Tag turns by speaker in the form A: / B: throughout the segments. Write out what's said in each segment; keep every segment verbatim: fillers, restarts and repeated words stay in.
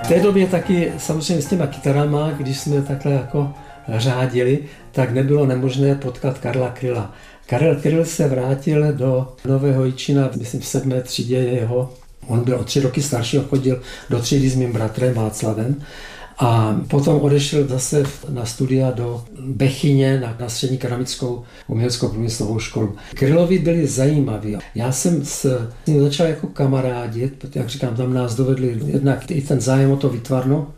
A: V té době taky samozřejmě s těma kytarama, když jsme takhle jako řádili, tak nebylo nemožné potkat Karla Kryla. Karel Kryl se vrátil do Nového Jičína, myslím v sedmé třídě jeho. On byl o tři roky starší, chodil do třídy s mým bratrem Václavem. A potom odešel zase na studia do Bechyně na, na střední keramickou uměleckou průmyslovou školu. Krylovi byli zajímaví. Já jsem s ním začal jako kamarádit, protože, jak říkám, tam nás dovedli jednak i ten zájem o to výtvarno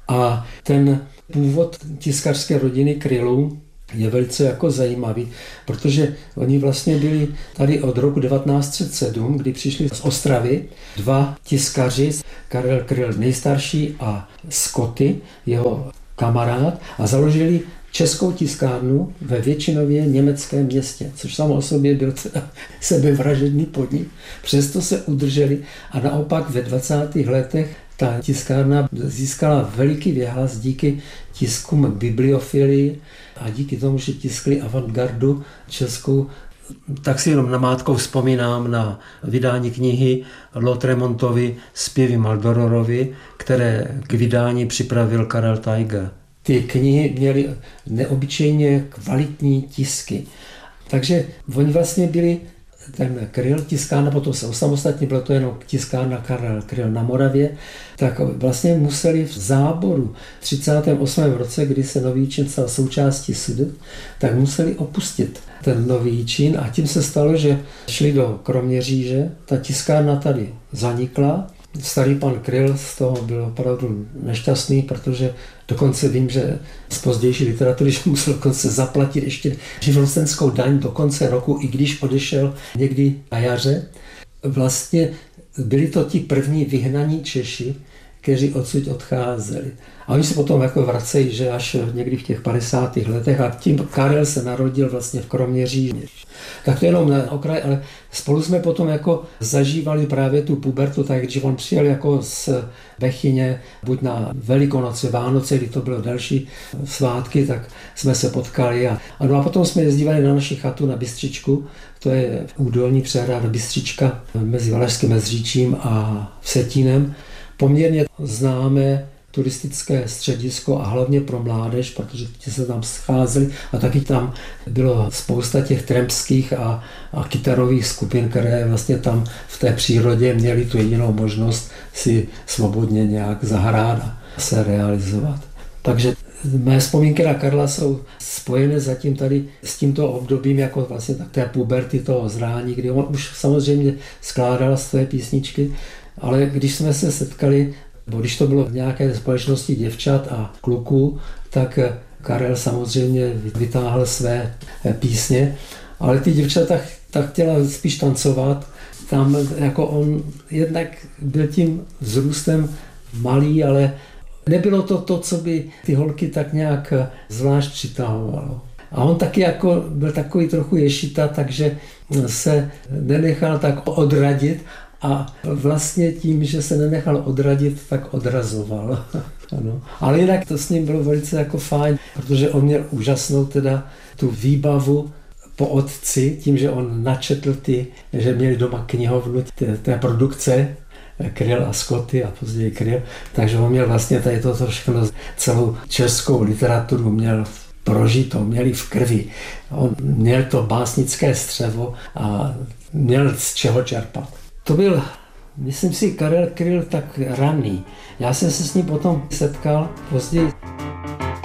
A: a ten původ tiskařské rodiny Krylů je velice jako zajímavý, protože oni vlastně byli tady od roku devatenáct set sedm, kdy přišli z Ostravy dva tiskaři, Karel Kryl nejstarší a Scotty, jeho kamarád, a založili českou tiskárnu ve většinově německém městě, což samo o sobě byl sebevražedný podnik. Přesto se udrželi a naopak ve dvacátých letech ta tiskárna získala veliký věhlas díky tiskům bibliofilii a díky tomu, že tiskli avantgardu českou. Tak si jenom namátkou vzpomínám na vydání knihy Lautrémontovi Zpěvy Maldororovi, které k vydání připravil Karel Taiger. Ty knihy měly neobyčejně kvalitní tisky. Takže oni vlastně byli ten Kryl, tiskárna, potom se osamostatně, bylo to jenom tiskárna Karel Kryl na Moravě, tak vlastně museli v záboru v třicátém osmém roce, kdy se Nový Jičín stal součástí S U D, tak museli opustit ten Nový Jičín a tím se stalo, že šli do Kroměříže, ta tiskárna tady zanikla. Starý pan Kryl z toho byl opravdu nešťastný, protože dokonce vím, že z pozdější literatury, že musel dokonce zaplatit ještě živnostenskou daň do konce roku, i když odešel někdy na jaře. Vlastně byli to ti první vyhnaní Češi, kteří odsud odcházeli. A oni se potom jako vracejí, že až někdy v těch padesátých letech, a tím Karel se narodil vlastně v Kroměříži. Tak to jenom na okraj, ale spolu jsme potom jako zažívali právě tu pubertu, tak když on přijel jako z Bechyně, buď na Velikonoce, Vánoce, kdy to bylo další svátky, tak jsme se potkali. A, a, no a potom jsme jezdívali na naši chatu na Bystřičku, to je údolní přehrada Bystřička mezi Valašským Meziříčím a Vsetínem. Poměrně známé turistické středisko a hlavně pro mládež, protože ti se tam scházeli a taky tam bylo spousta těch trampských a, a kytarových skupin, které vlastně tam v té přírodě měly tu jedinou možnost si svobodně nějak zahrát a se realizovat. Takže mé vzpomínky na Karla jsou spojené zatím tady s tímto obdobím jako vlastně tak té puberty, toho zrání, kdy on už samozřejmě skládal své písničky, ale když jsme se setkali, bo když to bylo v nějaké společnosti děvčat a kluků, tak Karel samozřejmě vytáhl své písně, ale ty děvčata tak chtěla spíš tancovat. Tam jako on jednak byl tím vzrůstem malý, ale nebylo to to, co by ty holky tak nějak zvlášť přitahovalo. A on taky jako byl takový trochu ješita, takže se nenechal tak odradit. A vlastně tím, že se nenechal odradit, tak odrazoval. Ano. Ale jinak to s ním bylo velice jako fajn, protože on měl úžasnou teda tu výbavu po otci, tím, že on načetl ty, že měli doma knihovnu té, té produkce, Kryl a Scotty a později Kryl, takže on měl vlastně tady toto všechno, celou českou literaturu měl prožito, měli v krvi. On měl to básnické střevo a měl z čeho čerpat. To byl, myslím si, Karel Kryl tak raný. Já jsem se s ním potom setkal později